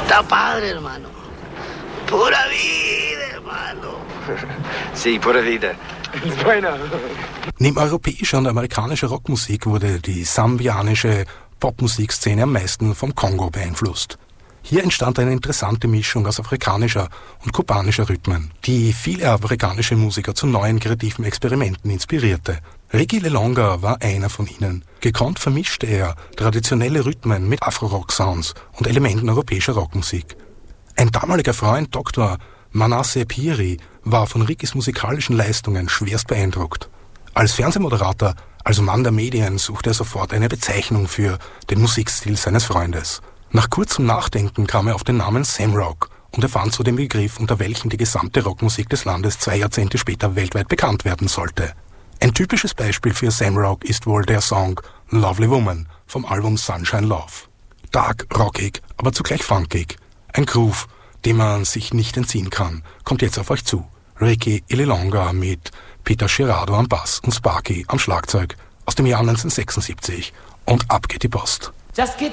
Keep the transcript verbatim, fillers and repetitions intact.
Sta padre, hermano. Pura vida, hermano. Sí, pura vida. Neben europäischer und amerikanischer Rockmusik wurde die sambianische Popmusikszene am meisten vom Kongo beeinflusst. Hier entstand eine interessante Mischung aus afrikanischer und kubanischer Rhythmen, die viele afrikanische Musiker zu neuen kreativen Experimenten inspirierte. Ricky Lilonga war einer von ihnen. Gekonnt vermischte er traditionelle Rhythmen mit Afro-Rock-Sounds und Elementen europäischer Rockmusik. Ein damaliger Freund, Doktor Manasseh Piri, war von Rickys musikalischen Leistungen schwerst beeindruckt. Als Fernsehmoderator, also Mann der Medien, suchte er sofort eine Bezeichnung für den Musikstil seines Freundes. Nach kurzem Nachdenken kam er auf den Namen Sam Rock und erfand so den Begriff, unter welchem die gesamte Rockmusik des Landes zwei Jahrzehnte später weltweit bekannt werden sollte. Ein typisches Beispiel für Sam Rock ist wohl der Song Lovely Woman vom Album Sunshine Love. Dark, rockig, aber zugleich funkig. Ein Groove, dem man sich nicht entziehen kann, kommt jetzt auf euch zu. Ricky Lilonga mit Peter Girardo am Bass und Sparky am Schlagzeug aus dem Jahr neunzehnhundertsechsundsiebzig. Und ab geht die Post. Just get